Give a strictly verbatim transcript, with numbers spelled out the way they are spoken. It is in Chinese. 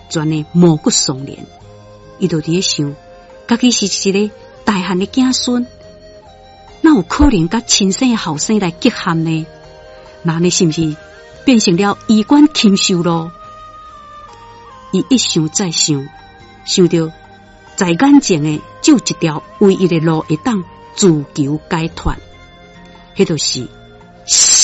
全的毛骨悚然。伊就伫咧想，家己是一个大汉的子孙，哪有可能甲亲生的后生来结合呢？那呢是毋是变成了衣冠禽兽咯？伊一想再想，想到在眼前的只有一条唯一的路会当自求解脱，迄就是